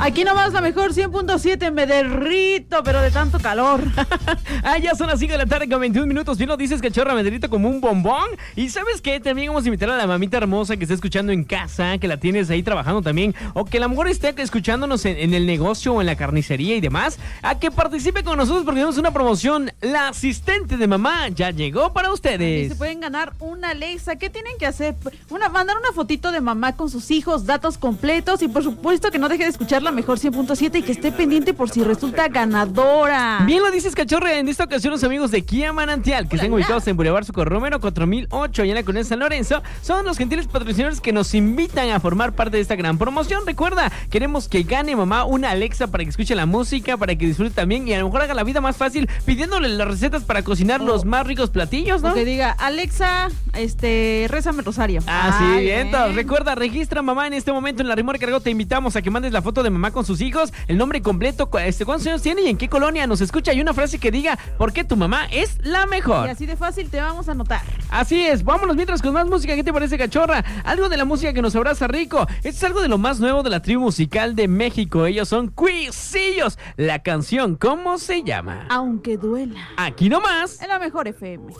Aquí nomás la mejor 100.7, me derrito, pero de tanto calor. Ya son las 5 de la tarde con 21 minutos. Bien lo dices, cachorra, me derrito como un bombón. Y ¿sabes qué? También vamos a invitar a la mamita hermosa que está escuchando en casa, que la tienes ahí trabajando también, o que a lo mejor esté escuchándonos en el negocio o en la carnicería y demás, a que participe con nosotros porque tenemos una promoción. La asistente de mamá ya llegó para ustedes. Y se pueden ganar una Alexa. ¿Qué tienen que hacer? Mandar una fotito de mamá con sus hijos, datos completos y por supuesto que no deje de escuchar la mejor 100.7 y que esté pendiente por si resulta ganadora. Bien lo dices, cachorra. En esta ocasión los amigos de Kia Manantial, que están ubicados en Boulevard Socorro Romero 4008, allá en la colonia San Lorenzo, son los gentiles patrocinadores que nos invitan a formar parte de esta gran promoción. Recuerda, queremos que gane mamá una Alexa para que escuche la música, para que disfrute también y a lo mejor haga la vida más fácil pidiéndole las recetas para cocinar los más ricos platillos, ¿no? O que diga, Alexa, rézame el rosario. Sí, bien. Recuerda, registra mamá en este momento en la Rimor Cargo. Te invitamos a que mandes la foto de mamá con sus hijos, el nombre completo, cuántos años tiene y en qué colonia nos escucha, y una frase que diga por qué tu mamá es la mejor. Y así de fácil te vamos a anotar. Así es, vámonos mientras con más música. ¿Qué te parece, cachorra? Algo de la música que nos abraza rico. Esto es algo de lo más nuevo de la tribu musical de México. Ellos son Cuisillos. La canción, ¿cómo se llama? Aunque duela. Aquí nomás. En la mejor FM.